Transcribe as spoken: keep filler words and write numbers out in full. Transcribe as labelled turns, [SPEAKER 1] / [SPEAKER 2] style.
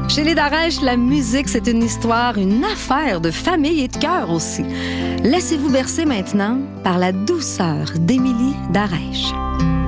[SPEAKER 1] Chez les Darèche, la musique, c'est une histoire, une affaire de famille et de cœur aussi. Laissez-vous bercer maintenant par la douceur d'Émilie Darèche.